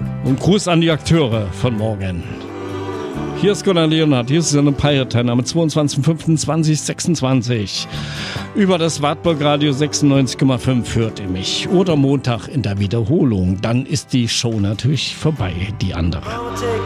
Und Gruß an die Akteure von morgen. Hier ist Gunnar Leonhardt, hier ist eine Pirate-Time am 22.05.2026. Über das Wartburg Radio 96,5 hört ihr mich. Oder Montag in der Wiederholung. Dann ist die Show natürlich vorbei, die andere.